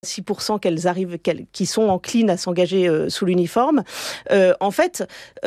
6% qui sont enclines à s'engager sous l'uniforme. En fait,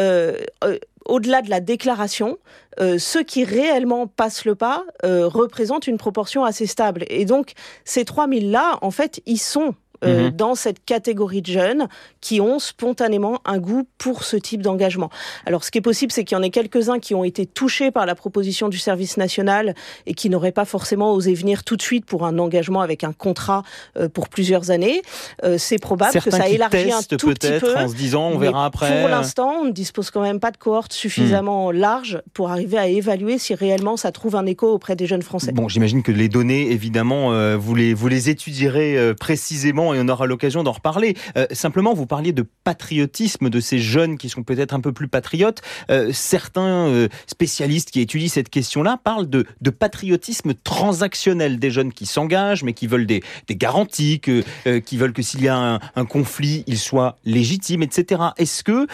au-delà de la déclaration, ceux qui réellement passent le pas représentent une proportion assez stable. Et donc, ces 3000-là, en fait, ils sont dans cette catégorie de jeunes qui ont spontanément un goût pour ce type d'engagement. Alors, ce qui est possible, c'est qu'il y en ait quelques-uns qui ont été touchés par la proposition du service national et qui n'auraient pas forcément osé venir tout de suite pour un engagement avec un contrat pour plusieurs années. C'est probable certains que ça élargit un tout petit peu. En se disant, on verra après. Pour l'instant, on ne dispose quand même pas de cohorte suffisamment large pour arriver à évaluer si réellement ça trouve un écho auprès des jeunes Français. Bon, j'imagine que les données, évidemment, vous les étudierez précisément et on aura l'occasion d'en reparler. Simplement, vous parliez de patriotisme de ces jeunes qui sont peut-être un peu plus patriotes. Certains spécialistes qui étudient cette question-là parlent de patriotisme transactionnel des jeunes qui s'engagent, mais qui veulent des garanties, qui veulent que s'il y a un conflit, il soit légitime, etc. Est-ce que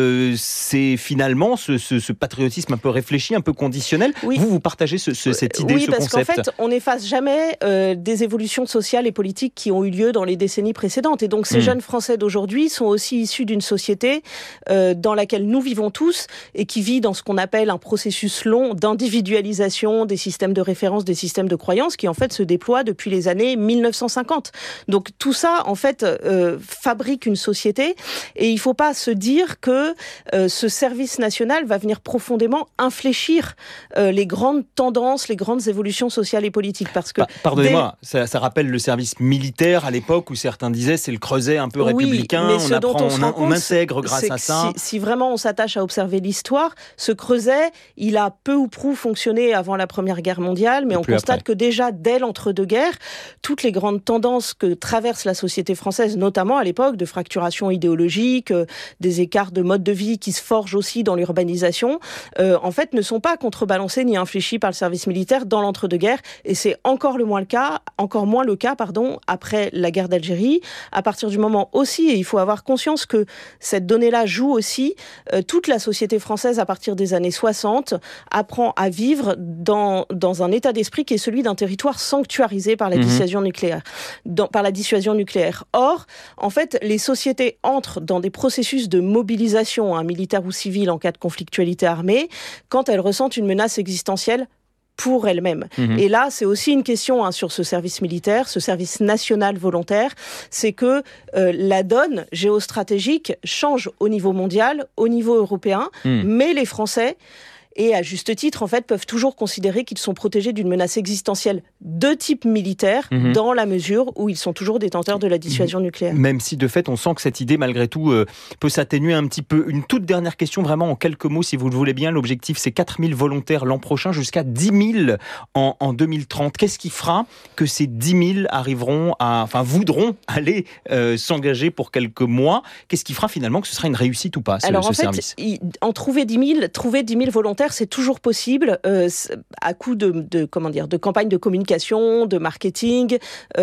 c'est finalement ce patriotisme un peu réfléchi, un peu conditionnel? Oui. Vous partagez cette idée, ce concept? Oui, parce qu'en fait, on n'efface jamais des évolutions sociales et politiques qui ont eu lieu dans les décennies précédentes. Et donc, ces jeunes Français d'aujourd'hui sont aussi issus d'une société dans laquelle nous vivons tous et qui vit dans ce qu'on appelle un processus long d'individualisation des systèmes de référence, des systèmes de croyances qui, en fait, se déploient depuis les années 1950. Donc, tout ça, en fait, fabrique une société et il ne faut pas se dire que ce service national va venir profondément infléchir les grandes tendances, les grandes évolutions sociales et politiques. Parce que pardonnez-moi, ça rappelle le service militaire à l'époque où certains disaient c'est le creuset un peu républicain, on intègre grâce à ça. Si vraiment on s'attache à observer l'histoire, ce creuset, il a peu ou prou fonctionné avant la Première Guerre mondiale, mais on constate que déjà dès l'entre-deux-guerres, toutes les grandes tendances que traverse la société française, notamment à l'époque de fracturation idéologique, des écarts de mode de vie qui se forgent aussi dans l'urbanisation, en fait ne sont pas contrebalancés ni infléchis par le service militaire dans l'entre-deux-guerres, et c'est encore moins le cas après la guerre d'Algérie, à partir du moment aussi, et il faut avoir conscience que cette donnée-là joue aussi, toute la société française à partir des années 60 apprend à vivre dans un état d'esprit qui est celui d'un territoire sanctuarisé par la dissuasion nucléaire. Or, en fait, les sociétés entrent dans des processus de mobilisation, militaire ou civile, en cas de conflictualité armée, quand elles ressentent une menace existentielle pour elles-mêmes. Et là, c'est aussi une question sur ce service militaire, ce service national volontaire, c'est que la donne géostratégique change au niveau mondial, au niveau européen, mais les Français, et à juste titre, en fait, peuvent toujours considérer qu'ils sont protégés d'une menace existentielle de type militaire, dans la mesure où ils sont toujours détenteurs de la dissuasion nucléaire. Même si, de fait, on sent que cette idée, malgré tout, peut s'atténuer un petit peu. Une toute dernière question, vraiment en quelques mots, si vous le voulez bien. L'objectif, c'est 4000 volontaires l'an prochain, jusqu'à 10 000 en 2030. Qu'est-ce qui fera que ces 10 000 voudront aller s'engager pour quelques mois? Qu'est-ce qui fera finalement que ce sera une réussite ou pas, ce service? Trouver 10 000 volontaires, c'est toujours possible à coup de campagne de communication, de marketing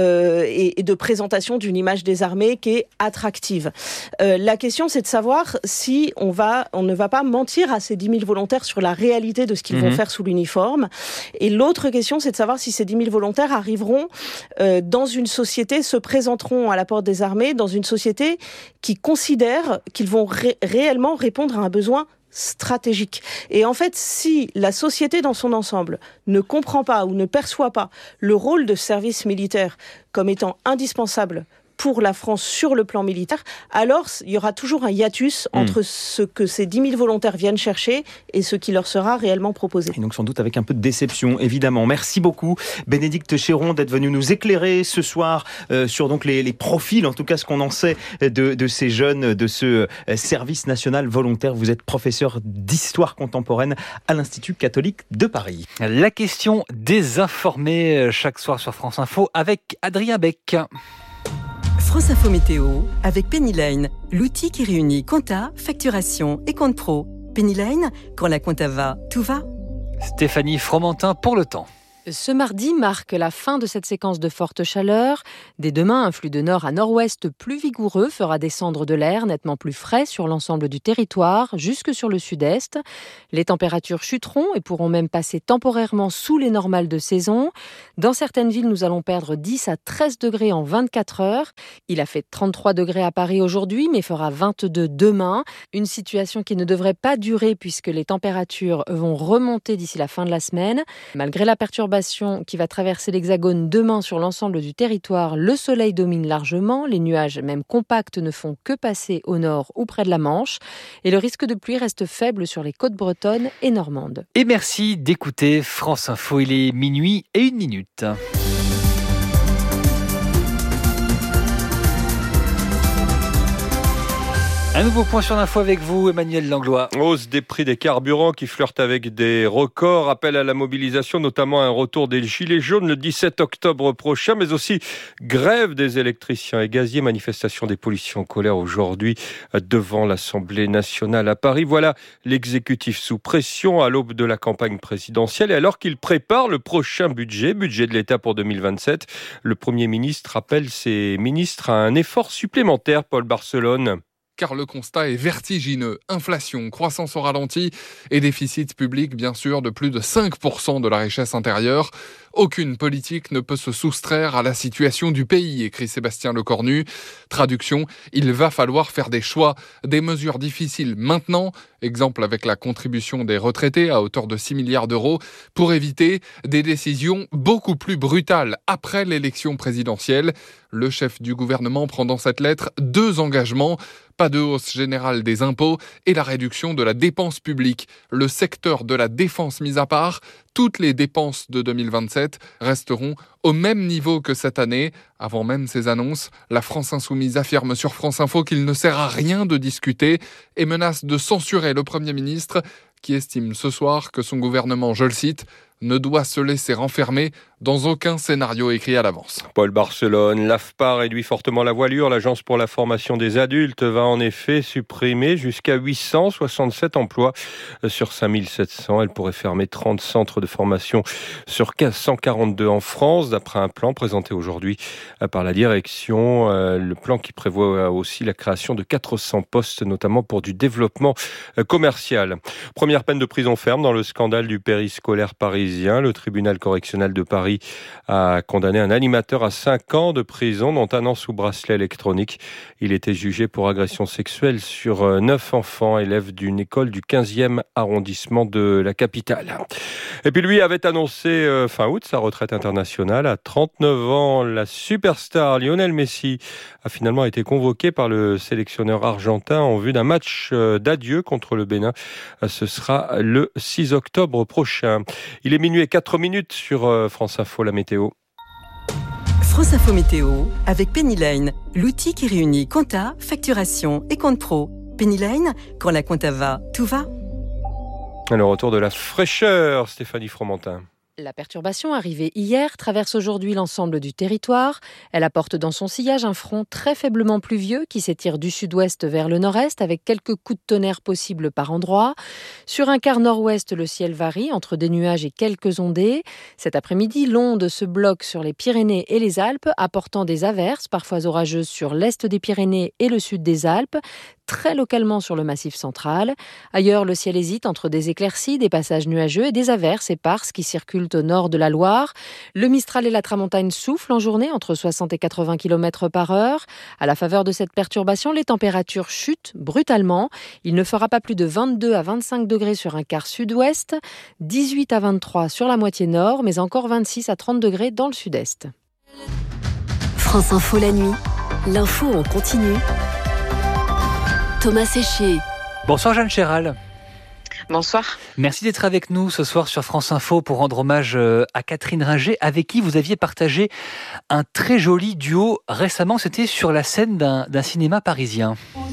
et de présentation d'une image des armées qui est attractive. La question, c'est de savoir si on ne va pas mentir à ces 10 000 volontaires sur la réalité de ce qu'ils vont faire sous l'uniforme. Et l'autre question, c'est de savoir si ces 10 000 volontaires arriveront dans une société, se présenteront à la porte des armées, dans une société qui considère qu'ils vont réellement répondre à un besoin stratégique. Et en fait, si la société dans son ensemble ne comprend pas ou ne perçoit pas le rôle de service militaire comme étant indispensable pour la France sur le plan militaire, alors il y aura toujours un hiatus entre ce que ces 10 000 volontaires viennent chercher et ce qui leur sera réellement proposé. Et donc sans doute avec un peu de déception, évidemment. Merci beaucoup, Bénédicte Chéron, d'être venue nous éclairer ce soir sur donc les profils, en tout cas ce qu'on en sait de ces jeunes, de ce service national volontaire. Vous êtes professeur d'histoire contemporaine à l'Institut catholique de Paris. La question des informés chaque soir sur France Info avec Adrien Beck. France Info Météo avec Pennyline, l'outil qui réunit compta, facturation et compte pro. Pennyline, quand la compta va, tout va. Stéphanie Fromentin pour le temps. Ce mardi marque la fin de cette séquence de forte chaleur. Dès demain, un flux de nord à nord-ouest plus vigoureux fera descendre de l'air nettement plus frais sur l'ensemble du territoire, jusque sur le sud-est. Les températures chuteront et pourront même passer temporairement sous les normales de saison. Dans certaines villes, nous allons perdre 10 à 13 degrés en 24 heures. Il a fait 33 degrés à Paris aujourd'hui, mais fera 22 demain. Une situation qui ne devrait pas durer puisque les températures vont remonter d'ici la fin de la semaine. Malgré la perturbation qui va traverser l'Hexagone demain sur l'ensemble du territoire, le soleil domine largement, les nuages même compacts ne font que passer au nord ou près de la Manche et le risque de pluie reste faible sur les côtes bretonnes et normandes. Et merci d'écouter France Info, il est minuit et 1 minute. Un nouveau point sur l'info avec vous, Emmanuel Langlois. Hausse des prix des carburants qui flirtent avec des records. Appel à la mobilisation, notamment un retour des Gilets jaunes le 17 octobre prochain, mais aussi grève des électriciens et gaziers, manifestation des policiers en colère aujourd'hui devant l'Assemblée nationale à Paris. Voilà l'exécutif sous pression à l'aube de la campagne présidentielle. Et alors qu'il prépare le prochain budget de l'État pour 2027, le Premier ministre appelle ses ministres à un effort supplémentaire, Paul Barcelone. Car le constat est vertigineux. Inflation, croissance au ralenti et déficit public, bien sûr, de plus de 5% de la richesse intérieure. Aucune politique ne peut se soustraire à la situation du pays, écrit Sébastien Lecornu. Traduction, il va falloir faire des choix, des mesures difficiles maintenant, exemple avec la contribution des retraités à hauteur de 6 milliards d'euros, pour éviter des décisions beaucoup plus brutales après l'élection présidentielle. Le chef du gouvernement prend dans cette lettre 2 engagements. Pas de hausse générale des impôts et la réduction de la dépense publique. Le secteur de la défense mis à part, toutes les dépenses de 2027 resteront au même niveau que cette année. Avant même ces annonces, la France Insoumise affirme sur France Info qu'il ne sert à rien de discuter et menace de censurer le Premier ministre qui estime ce soir que son gouvernement, je le cite, ne doit se laisser enfermer dans aucun scénario écrit à l'avance. Paul Barcelone, l'AFPA réduit fortement la voilure. L'Agence pour la formation des adultes va en effet supprimer jusqu'à 867 emplois sur 5700. Elle pourrait fermer 30 centres de formation sur 142 en France, d'après un plan présenté aujourd'hui par la direction. Le plan qui prévoit aussi la création de 400 postes, notamment pour du développement commercial. Première peine de prison ferme dans le scandale du périscolaire parisien. Le tribunal correctionnel de Paris a condamné un animateur à 5 ans de prison, dont 1 an sous bracelet électronique. Il était jugé pour agression sexuelle sur 9 enfants, élèves d'une école du 15e arrondissement de la capitale. Et puis lui avait annoncé fin août sa retraite internationale. À 39 ans, la superstar Lionel Messi a finalement été convoqué par le sélectionneur argentin en vue d'un match d'adieu contre le Bénin. Ce sera le 6 octobre prochain. Il est minuit et 4 minutes sur France Info, la météo. France Info Météo avec Penny Lane, l'outil qui réunit compta, facturation et compte pro. Penny Lane, quand la compta va, tout va. Le retour de la fraîcheur, Stéphanie Fromentin. La perturbation arrivée hier traverse aujourd'hui l'ensemble du territoire. Elle apporte dans son sillage un front très faiblement pluvieux qui s'étire du sud-ouest vers le nord-est avec quelques coups de tonnerre possibles par endroits. Sur un quart nord-ouest, le ciel varie entre des nuages et quelques ondées. Cet après-midi, l'onde se bloque sur les Pyrénées et les Alpes, apportant des averses, parfois orageuses sur l'est des Pyrénées et le sud des Alpes, très localement sur le Massif central. Ailleurs, le ciel hésite entre des éclaircies, des passages nuageux et des averses éparses qui circulent au nord de la Loire. Le Mistral et la Tramontane soufflent en journée entre 60 et 80 km par heure. À la faveur de cette perturbation, les températures chutent brutalement. Il ne fera pas plus de 22 à 25 degrés sur un quart sud-ouest, 18 à 23 sur la moitié nord, mais encore 26 à 30 degrés dans le sud-est. France Info la nuit, l'info en continu. Thomas Séchier. Bonsoir Jeanne Chéral. Bonsoir. Merci d'être avec nous ce soir sur France Info pour rendre hommage à Catherine Ringer, avec qui vous aviez partagé un très joli duo récemment. C'était sur la scène d'un cinéma parisien.